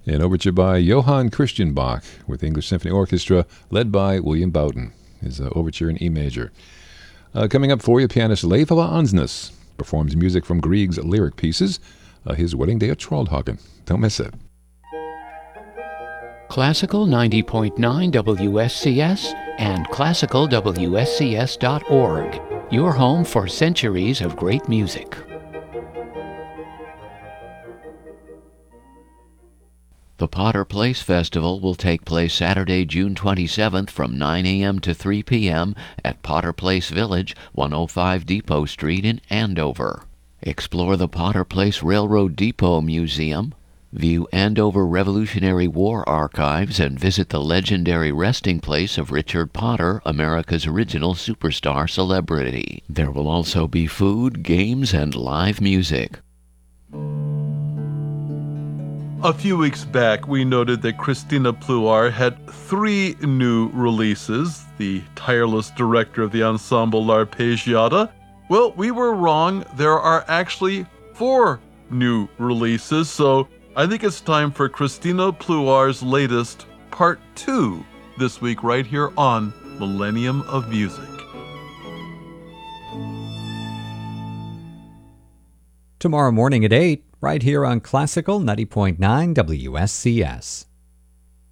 An overture by Johann Christian Bach with English Symphony Orchestra, led by William Bowden. His overture in E major. Coming up for you, pianist Leif Ansnes performs music from Grieg's lyric pieces, his Wedding Day at Trollhagen. Don't miss it. Classical 90.9 WSCS and classicalwscs.org. Your home for centuries of great music. The Potter Place Festival will take place Saturday, June 27th from 9 a.m. to 3 p.m. at Potter Place Village, 105 Depot Street in Andover. Explore the Potter Place Railroad Depot Museum, view Andover Revolutionary War archives, and visit the legendary resting place of Richard Potter, America's original superstar celebrity. There will also be food, games, and live music. A few weeks back, we noted that Christina Pluar had 3 new releases, the tireless director of the ensemble L'Arpeggiata. Well, we were wrong. There are actually 4 new releases, so I think it's time for Christina Pluar's latest, Part 2, this week right here on Millennium of Music. Tomorrow morning at 8, right here on Classical 90.9 WSCS.